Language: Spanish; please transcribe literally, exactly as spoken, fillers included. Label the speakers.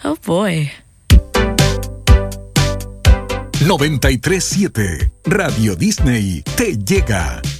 Speaker 1: Oh boy.
Speaker 2: noventa y tres punto siete Radio Disney te llega